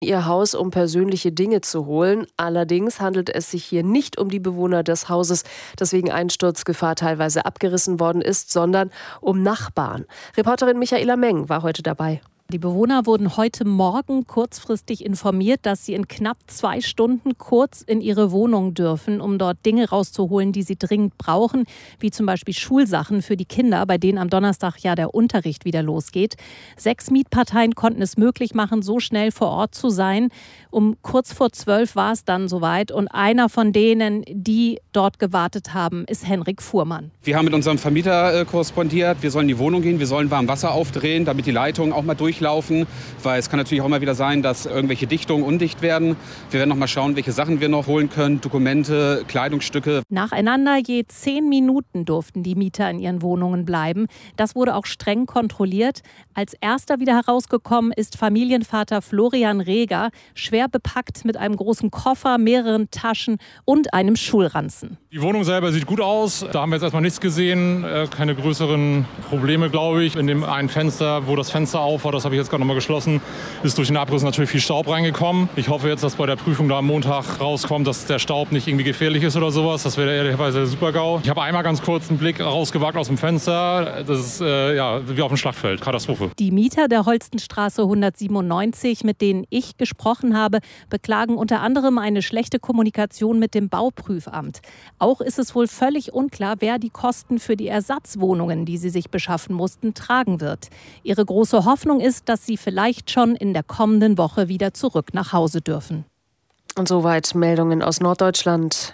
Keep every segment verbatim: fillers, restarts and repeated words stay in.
ihr Haus, um persönliche Dinge zu holen. Allerdings handelt es sich hier nicht um die Bewohner des Hauses, das wegen Einsturzgefahr teilweise abgerissen worden ist, sondern um Nachbarn. Reporterin Michaela Meng war heute dabei. Die Bewohner wurden heute Morgen kurzfristig informiert, dass sie in knapp zwei Stunden kurz in ihre Wohnung dürfen, um dort Dinge rauszuholen, die sie dringend brauchen, wie zum Beispiel Schulsachen für die Kinder, bei denen am Donnerstag ja der Unterricht wieder losgeht. Sechs Mietparteien konnten es möglich machen, so schnell vor Ort zu sein. Um kurz vor zwölf war es dann soweit und einer von denen, die dort gewartet haben, ist Henrik Fuhrmann. Wir haben mit unserem Vermieter äh, korrespondiert. Wir sollen in die Wohnung gehen, wir sollen warm Wasser aufdrehen, damit die Leitungen auch mal durchlaufen. Weil es kann natürlich auch mal wieder sein, dass irgendwelche Dichtungen undicht werden. Wir werden noch mal schauen, welche Sachen wir noch holen können. Dokumente, Kleidungsstücke. Nacheinander je zehn Minuten durften die Mieter in ihren Wohnungen bleiben. Das wurde auch streng kontrolliert. Als erster wieder herausgekommen ist Familienvater Florian Reger, schwer bepackt mit einem großen Koffer, mehreren Taschen und einem Schulranzen. Die Wohnung selber sieht gut aus. Da haben wir jetzt erstmal nichts gesehen. Keine größeren Probleme, glaube ich. In dem einen Fenster, wo das Fenster auf war, das habe ich jetzt gerade noch mal geschlossen, ist durch den Abriss natürlich viel Staub reingekommen. Ich hoffe jetzt, dass bei der Prüfung da am Montag rauskommt, dass der Staub nicht irgendwie gefährlich ist oder sowas. Das wäre ehrlicherweise der Super-GAU. Ich habe einmal ganz kurz einen Blick rausgewagt aus dem Fenster. Das ist äh, ja, wie auf dem Schlachtfeld. Katastrophe. Die Mieter der Holstenstraße hundertsiebenundneunzig, mit denen ich gesprochen habe, beklagen unter anderem eine schlechte Kommunikation mit dem Bauprüfamt. Auch ist es wohl völlig unklar, wer die Kosten für die Ersatzwohnungen, die sie sich beschaffen mussten, tragen wird. Ihre große Hoffnung ist, dass sie vielleicht schon in der kommenden Woche wieder zurück nach Hause dürfen. Und soweit Meldungen aus Norddeutschland.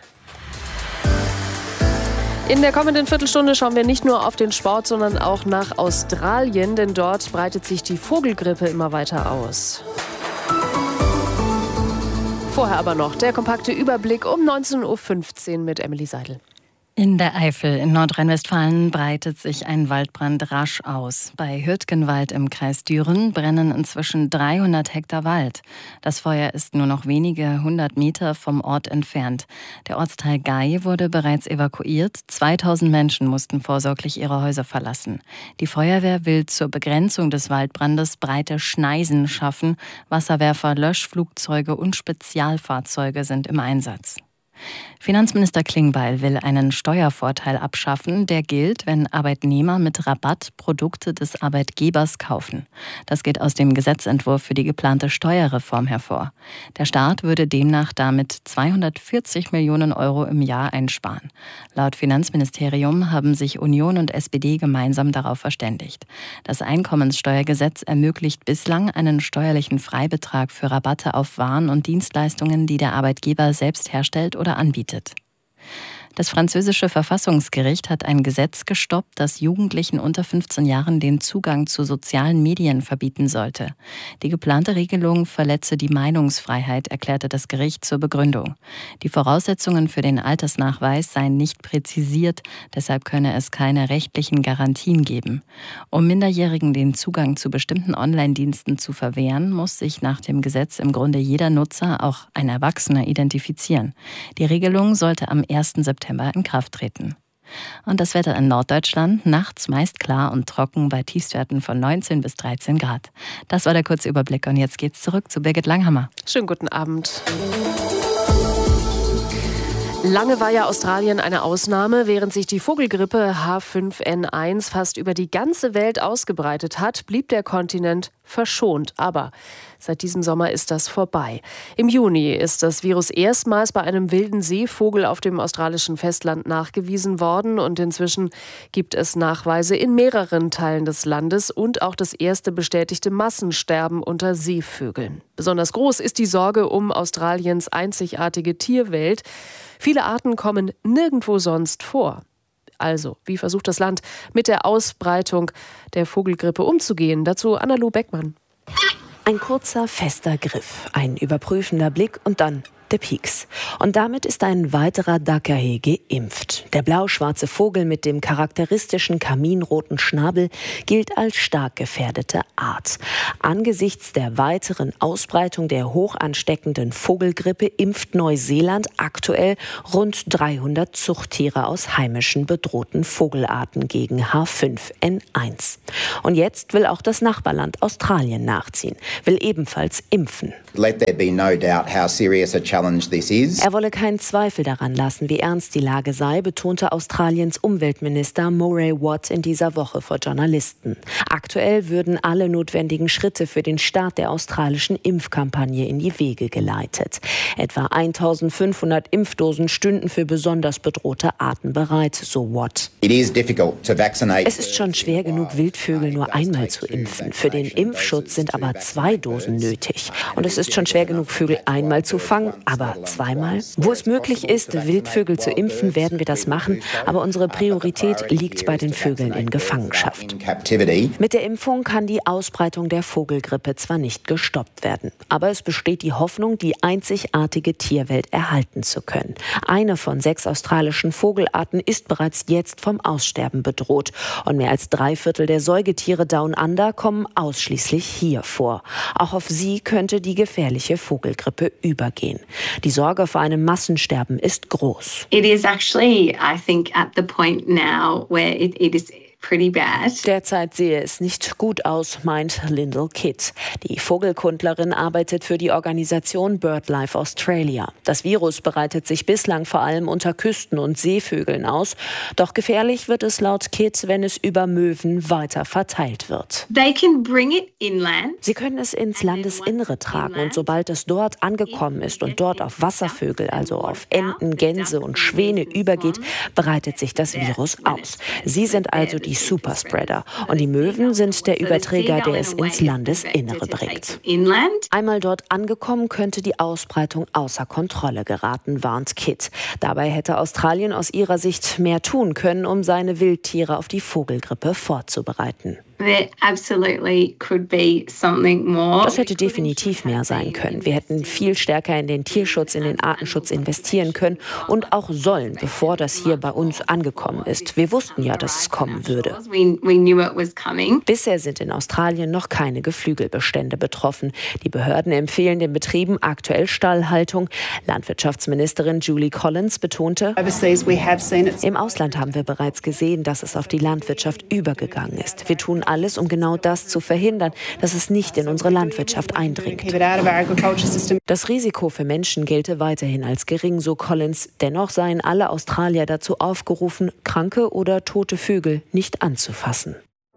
In der kommenden Viertelstunde schauen wir nicht nur auf den Sport, sondern auch nach Australien, denn dort breitet sich die Vogelgrippe immer weiter aus. Vorher aber noch der kompakte Überblick um neunzehn Uhr fünfzehn mit Emily Seidel. In der Eifel in Nordrhein-Westfalen breitet sich ein Waldbrand rasch aus. Bei Hürtgenwald im Kreis Düren brennen inzwischen dreihundert Hektar Wald. Das Feuer ist nur noch wenige hundert Meter vom Ort entfernt. Der Ortsteil Gay wurde bereits evakuiert. zweitausend Menschen mussten vorsorglich ihre Häuser verlassen. Die Feuerwehr will zur Begrenzung des Waldbrandes breite Schneisen schaffen. Wasserwerfer, Löschflugzeuge und Spezialfahrzeuge sind im Einsatz. Finanzminister Klingbeil will einen Steuervorteil abschaffen, der gilt, wenn Arbeitnehmer mit Rabatt Produkte des Arbeitgebers kaufen. Das geht aus dem Gesetzentwurf für die geplante Steuerreform hervor. Der Staat würde demnach damit zweihundertvierzig Millionen Euro im Jahr einsparen. Laut Finanzministerium haben sich Union und S P D gemeinsam darauf verständigt. Das Einkommenssteuergesetz ermöglicht bislang einen steuerlichen Freibetrag für Rabatte auf Waren und Dienstleistungen, die der Arbeitgeber selbst herstellt oder anbietet. Das französische Verfassungsgericht hat ein Gesetz gestoppt, das Jugendlichen unter fünfzehn Jahren den Zugang zu sozialen Medien verbieten sollte. Die geplante Regelung verletze die Meinungsfreiheit, erklärte das Gericht zur Begründung. Die Voraussetzungen für den Altersnachweis seien nicht präzisiert, deshalb könne es keine rechtlichen Garantien geben. Um Minderjährigen den Zugang zu bestimmten Online-Diensten zu verwehren, muss sich nach dem Gesetz im Grunde jeder Nutzer, auch ein Erwachsener, identifizieren. Die Regelung sollte am ersten September in Kraft treten. Und das Wetter in Norddeutschland, nachts meist klar und trocken bei Tiefstwerten von neunzehn bis dreizehn Grad. Das war der kurze Überblick und jetzt geht's zurück zu Birgit Langhammer. Schönen guten Abend. Lange war ja Australien eine Ausnahme, während sich die Vogelgrippe H fünf N eins fast über die ganze Welt ausgebreitet hat, blieb der Kontinent verschont. Aber seit diesem Sommer ist das vorbei. Im Juni ist das Virus erstmals bei einem wilden Seevogel auf dem australischen Festland nachgewiesen worden und inzwischen gibt es Nachweise in mehreren Teilen des Landes und auch das erste bestätigte Massensterben unter Seevögeln. Besonders groß ist die Sorge um Australiens einzigartige Tierwelt. Viele Arten kommen nirgendwo sonst vor. Also, wie versucht das Land mit der Ausbreitung der Vogelgrippe umzugehen? Dazu Anna-Lu Beckmann. Ein kurzer, fester Griff, ein überprüfender Blick und dann The Peaks. Und damit ist ein weiterer Dakae geimpft. Der blau-schwarze Vogel mit dem charakteristischen kaminroten Schnabel gilt als stark gefährdete Art. Angesichts der weiteren Ausbreitung der hoch ansteckenden Vogelgrippe impft Neuseeland aktuell rund dreihundert Zuchttiere aus heimischen bedrohten Vogelarten gegen H fünf N eins. Und jetzt will auch das Nachbarland Australien nachziehen, will ebenfalls impfen. Let there be no doubt how serious a challenge this is. Er wolle keinen Zweifel daran lassen, wie ernst die Lage sei, betonte Australiens Umweltminister Murray Watt in dieser Woche vor Journalisten. Aktuell würden alle notwendigen Schritte für den Start der australischen Impfkampagne in die Wege geleitet. Etwa eintausendfünfhundert Impfdosen stünden für besonders bedrohte Arten bereit, so Watt. It is difficult to vaccinate. Es ist schon schwer genug, Wildvögel nur einmal zu impfen. Für den Impfschutz sind aber zwei Dosen nötig. Und es ist schon schwer genug, Vögel einmal zu fangen, aber zweimal? Wo es möglich ist, Wildvögel zu impfen, werden wir das machen. Aber unsere Priorität liegt bei den Vögeln in Gefangenschaft. Mit der Impfung kann die Ausbreitung der Vogelgrippe zwar nicht gestoppt werden, aber es besteht die Hoffnung, die einzigartige Tierwelt erhalten zu können. Eine von sechs australischen Vogelarten ist bereits jetzt vom Aussterben bedroht. Und mehr als drei Viertel der Säugetiere Down Under kommen ausschließlich hier vor. Auch auf sie könnte die gefährliche Vogelgrippe übergehen. Die Sorge vor einem Massensterben ist groß. It is actually, I think, at the point now where it, it is pretty bad. Derzeit sehe es nicht gut aus, meint Lyndall Kidd. Die Vogelkundlerin arbeitet für die Organisation BirdLife Australia. Das Virus breitet sich bislang vor allem unter Küsten- und Seevögeln aus. Doch gefährlich wird es laut Kidd, wenn es über Möwen weiter verteilt wird. They can bring it inland. Sie können es ins Landesinnere tragen und sobald es dort angekommen ist und dort auf Wasservögel, also auf Enten, Gänse und Schwäne übergeht, breitet sich das Virus aus. Sie sind also die Superspreader. Und die Möwen sind der Überträger, der es ins Landesinnere bringt. Einmal dort angekommen, könnte die Ausbreitung außer Kontrolle geraten, warnt Kidd. Dabei hätte Australien aus ihrer Sicht mehr tun können, um seine Wildtiere auf die Vogelgrippe vorzubereiten. Das hätte definitiv mehr sein können. Wir hätten viel stärker in den Tierschutz, in den Artenschutz investieren können und auch sollen, bevor das hier bei uns angekommen ist. Wir wussten ja, dass es kommen würde. Bisher sind in Australien noch keine Geflügelbestände betroffen. Die Behörden empfehlen den Betrieben aktuell Stallhaltung. Landwirtschaftsministerin Julie Collins betonte, im Ausland haben wir bereits gesehen, dass es auf die Landwirtschaft übergegangen ist. Wir tun alles, um genau das zu verhindern, dass es nicht in unsere Landwirtschaft eindringt. Das Risiko für Menschen gelte weiterhin als gering, so Collins. Dennoch seien alle Australier dazu aufgerufen, kranke oder tote Vögel nicht anzufassen.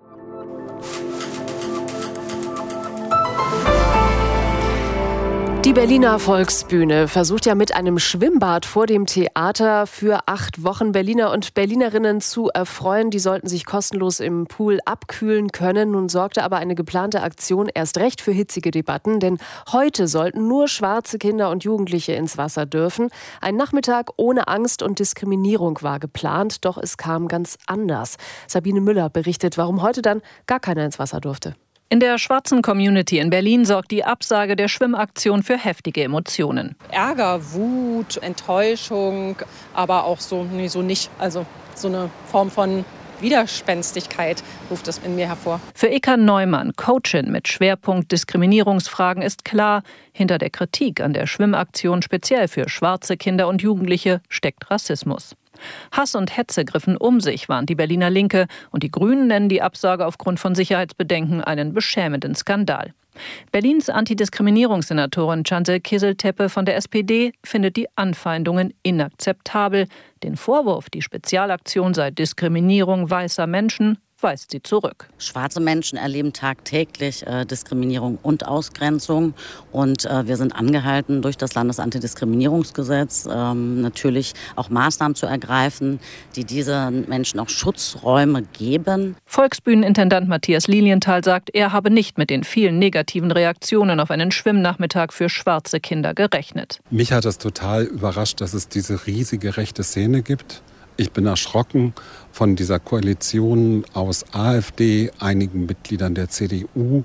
Die Berliner Volksbühne versucht ja mit einem Schwimmbad vor dem Theater für acht Wochen Berliner und Berlinerinnen zu erfreuen. Die sollten sich kostenlos im Pool abkühlen können. Nun sorgte aber eine geplante Aktion erst recht für hitzige Debatten, denn heute sollten nur schwarze Kinder und Jugendliche ins Wasser dürfen. Ein Nachmittag ohne Angst und Diskriminierung war geplant, doch es kam ganz anders. Sabine Müller berichtet, warum heute dann gar keiner ins Wasser durfte. In der schwarzen Community in Berlin sorgt die Absage der Schwimmaktion für heftige Emotionen. Ärger, Wut, Enttäuschung, aber auch so, nee, so nicht. Also so eine Form von Widerspenstigkeit ruft es in mir hervor. Für Eka Neumann, Coachin mit Schwerpunkt Diskriminierungsfragen, ist klar, hinter der Kritik an der Schwimmaktion speziell für schwarze Kinder und Jugendliche steckt Rassismus. Hass und Hetze griffen um sich, warnt die Berliner Linke, und die Grünen nennen die Absage aufgrund von Sicherheitsbedenken einen beschämenden Skandal. Berlins Antidiskriminierungssenatorin Cansel Kizil-Tepe von der S P D findet die Anfeindungen inakzeptabel. Den Vorwurf, die Spezialaktion sei Diskriminierung weißer Menschen, weist sie zurück. Schwarze Menschen erleben tagtäglich äh, Diskriminierung und Ausgrenzung. Und äh, wir sind angehalten, durch das Landesantidiskriminierungsgesetz ähm, natürlich auch Maßnahmen zu ergreifen, die diesen Menschen auch Schutzräume geben. Volksbühnenintendant Matthias Lilienthal sagt, er habe nicht mit den vielen negativen Reaktionen auf einen Schwimmnachmittag für schwarze Kinder gerechnet. Mich hat es total überrascht, dass es diese riesige rechte Szene gibt. Ich bin erschrocken von dieser Koalition aus AfD, einigen Mitgliedern der C D U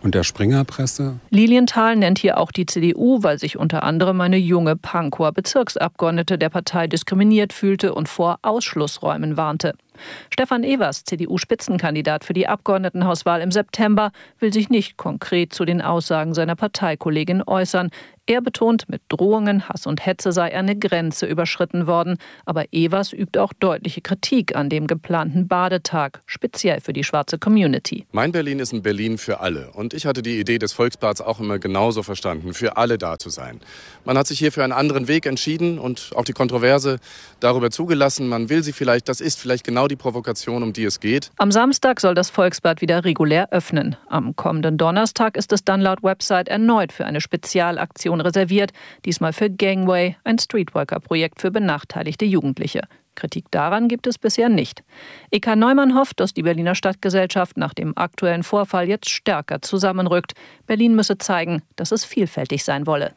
und der Springerpresse. Lilienthal nennt hier auch die C D U, weil sich unter anderem eine junge Pankower Bezirksabgeordnete der Partei diskriminiert fühlte und vor Ausschlussräumen warnte. Stefan Evers, C D U-Spitzenkandidat für die Abgeordnetenhauswahl im September, will sich nicht konkret zu den Aussagen seiner Parteikollegin äußern. Er betont, mit Drohungen, Hass und Hetze sei eine Grenze überschritten worden. Aber Evers übt auch deutliche Kritik an dem geplanten Badetag, speziell für die schwarze Community. Mein Berlin ist ein Berlin für alle. Und ich hatte die Idee des Volksbads auch immer genauso verstanden, für alle da zu sein. Man hat sich hier für einen anderen Weg entschieden und auch die Kontroverse darüber zugelassen. Man will sie vielleicht, das ist vielleicht genau die Provokation, um die es geht. Am Samstag soll das Volksbad wieder regulär öffnen. Am kommenden Donnerstag ist es dann laut Website erneut für eine Spezialaktion reserviert, diesmal für Gangway, ein Streetworker-Projekt für benachteiligte Jugendliche. Kritik daran gibt es bisher nicht. E K Neumann hofft, dass die Berliner Stadtgesellschaft nach dem aktuellen Vorfall jetzt stärker zusammenrückt. Berlin müsse zeigen, dass es vielfältig sein wolle.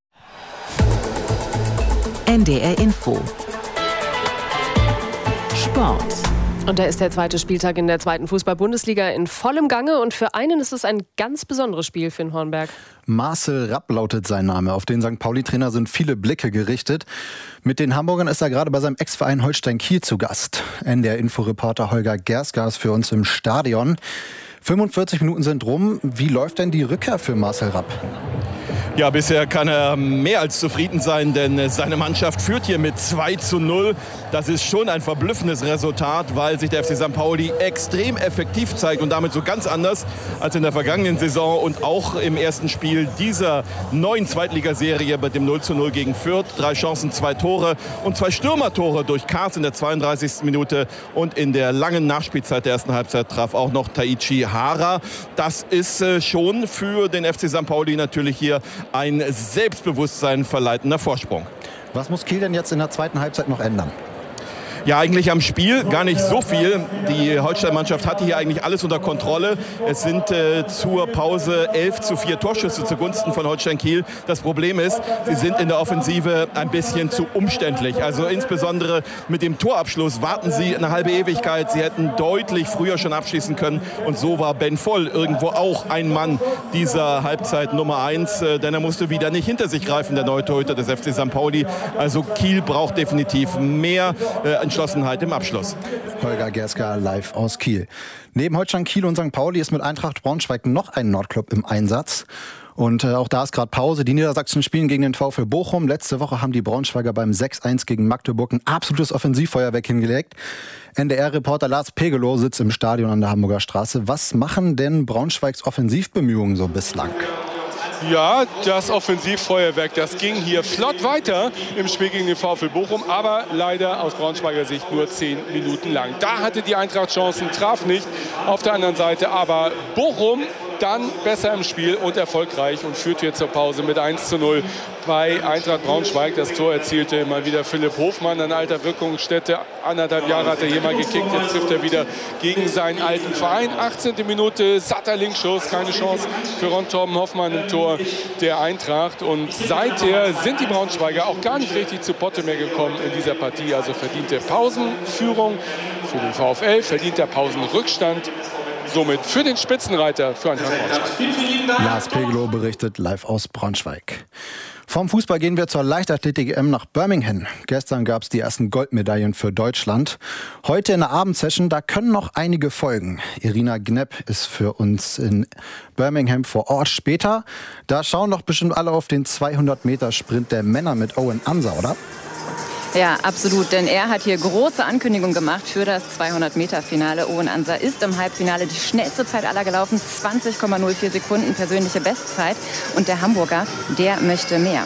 N D R Info. Sport. Und da ist der zweite Spieltag in der zweiten Fußball-Bundesliga in vollem Gange. Und für einen ist es ein ganz besonderes Spiel, Finn Hornberg. Marcel Rapp lautet sein Name. Auf den Sankt Pauli-Trainer sind viele Blicke gerichtet. Mit den Hamburgern ist er gerade bei seinem Ex-Verein Holstein Kiel zu Gast. N D R-Inforeporter Holger Gerska ist für uns im Stadion. fünfundvierzig Minuten sind rum. Wie läuft denn die Rückkehr für Marcel Rapp? Ja, bisher kann er mehr als zufrieden sein, denn seine Mannschaft führt hier mit zwei zu null. Das ist schon ein verblüffendes Resultat, weil sich der F C Sankt Pauli extrem effektiv zeigt und damit so ganz anders als in der vergangenen Saison und auch im ersten Spiel dieser neuen Zweitligaserie mit dem null zu null gegen Fürth. Drei Chancen, zwei Tore und zwei Stürmertore durch Kars in der zweiunddreißigsten Minute und in der langen Nachspielzeit der ersten Halbzeit traf auch noch Taichi Hara. Das ist schon für den F C Sankt Pauli natürlich hier ein Selbstbewusstsein verleitender Vorsprung. Was muss Kiel denn jetzt in der zweiten Halbzeit noch ändern? Ja, eigentlich am Spiel gar nicht so viel. Die Holstein-Mannschaft hatte hier eigentlich alles unter Kontrolle. Es sind äh, zur Pause elf zu vier Torschüsse zugunsten von Holstein Kiel. Das Problem ist, sie sind in der Offensive ein bisschen zu umständlich. Also insbesondere mit dem Torabschluss warten sie eine halbe Ewigkeit. Sie hätten deutlich früher schon abschließen können. Und so war Ben Voll irgendwo auch ein Mann dieser Halbzeit Nummer eins. Äh, denn er musste wieder nicht hinter sich greifen, der neue Torhüter des F C Sankt Pauli. Also Kiel braucht definitiv mehr äh, Entschlossenheit im Abschluss. Holger Gerska live aus Kiel. Neben Holstein Kiel und Sankt Pauli ist mit Eintracht Braunschweig noch ein Nordclub im Einsatz. Und äh, auch da ist gerade Pause. Die Niedersachsen spielen gegen den VfL Bochum. Letzte Woche haben die Braunschweiger beim sechs eins gegen Magdeburg ein absolutes Offensivfeuerwerk hingelegt. N D R-Reporter Lars Pegelow sitzt im Stadion an der Hamburger Straße. Was machen denn Braunschweigs Offensivbemühungen so bislang? Ja, das Offensivfeuerwerk, das ging hier flott weiter im Spiel gegen den VfL Bochum, aber leider aus Braunschweiger Sicht nur zehn Minuten lang. Da hatte die Eintracht Chancen, traf nicht. Auf der anderen Seite aber Bochum dann besser im Spiel und erfolgreich und führt hier zur Pause mit eins zu null bei Eintracht Braunschweig. Das Tor erzielte mal wieder Philipp Hofmann, an alter Wirkungsstätte. Anderthalb Jahre hat er hier mal gekickt, jetzt trifft er wieder gegen seinen alten Verein. achtzehnte Minute, satter Linksschuss, keine Chance für Ron Torben Hoffmann im Tor der Eintracht. Und seither sind die Braunschweiger auch gar nicht richtig zu Potte mehr gekommen in dieser Partie. Also verdiente Pausenführung für den VfL, verdienter Pausenrückstand. Somit für den Spitzenreiter für Eintracht Braunschweig. Lars Pegelow berichtet live aus Braunschweig. Vom Fußball gehen wir zur Leichtathletik-E M nach Birmingham. Gestern gab es die ersten Goldmedaillen für Deutschland. Heute in der Abendsession, da können noch einige folgen. Irina Gnepp ist für uns in Birmingham vor Ort. Später, da schauen doch bestimmt alle auf den zweihundert Meter Sprint der Männer mit Owen Ansa, oder? Ja, absolut, denn er hat hier große Ankündigungen gemacht für das zweihundert Meter Finale. Owen Ansa ist im Halbfinale die schnellste Zeit aller gelaufen, zwanzig Komma null vier Sekunden, persönliche Bestzeit. Und der Hamburger, der möchte mehr.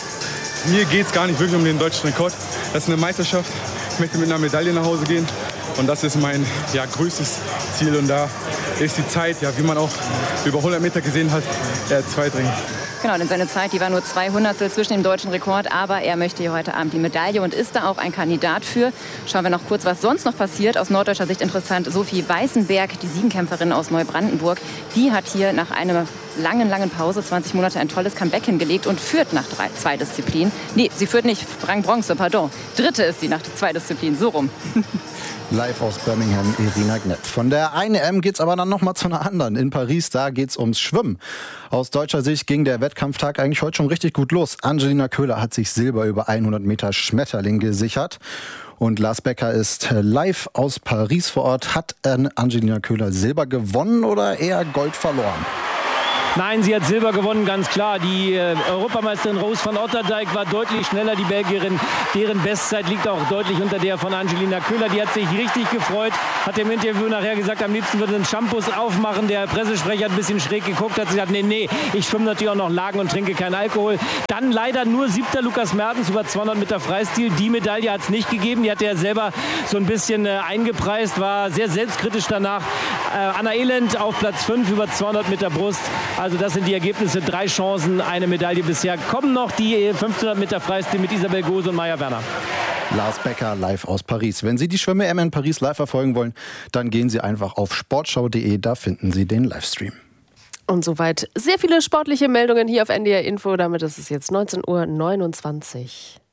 Mir geht es gar nicht wirklich um den deutschen Rekord. Das ist eine Meisterschaft. Ich möchte mit einer Medaille nach Hause gehen. Und das ist mein ja, größtes Ziel. Und da ist die Zeit, ja, wie man auch über hundert Meter gesehen hat, äh, zweitrangig. Genau, denn seine Zeit, die war nur zwei Hundertstel zwischen dem deutschen Rekord. Aber er möchte hier heute Abend die Medaille und ist da auch ein Kandidat für. Schauen wir noch kurz, was sonst noch passiert. Aus norddeutscher Sicht interessant, Sophie Weißenberg, die Siebenkämpferin aus Neubrandenburg, die hat hier nach einer langen, langen Pause, zwanzig Monate, ein tolles Comeback hingelegt und führt nach drei, zwei Disziplinen. Nee, sie führt nicht, Rang Bronze, pardon. Dritte ist sie nach zwei Disziplinen, so rum. Live aus Birmingham, Irina Gnett. Von der einen E M geht's aber dann noch mal zu einer anderen. In Paris, da geht's ums Schwimmen. Aus deutscher Sicht ging der Wettkampftag eigentlich heute schon richtig gut los. Angelina Köhler hat sich Silber über hundert Meter Schmetterling gesichert. Und Lars Becker ist live aus Paris vor Ort. Hat Angelina Köhler Silber gewonnen oder eher Gold verloren? Nein, sie hat Silber gewonnen, ganz klar. Die äh, Europameisterin Roos van Otterdijk war deutlich schneller, die Belgierin. Deren Bestzeit liegt auch deutlich unter der von Angelina Köhler. Die hat sich richtig gefreut, hat im Interview nachher gesagt, am liebsten würde einen Shampoos aufmachen. Der Pressesprecher hat ein bisschen schräg geguckt, hat gesagt, nee, nee, ich schwimme natürlich auch noch Lagen und trinke keinen Alkohol. Dann leider nur siebter Lukas Mertens über zweihundert Meter Freistil. Die Medaille hat es nicht gegeben, die hat er selber so ein bisschen äh, eingepreist, war sehr selbstkritisch danach. Äh, Anna Elend auf Platz fünf über zweihundert Meter Brust. Also das sind die Ergebnisse, drei Chancen, eine Medaille bisher. Kommen noch die fünfhundert Meter Freistil mit Isabel Gose und Maja Werner. Lars Becker live aus Paris. Wenn Sie die Schwimm-E M in Paris live verfolgen wollen, dann gehen Sie einfach auf sportschau punkt de, da finden Sie den Livestream. Und soweit sehr viele sportliche Meldungen hier auf N D R Info. Damit ist es jetzt neunzehn Uhr neunundzwanzig.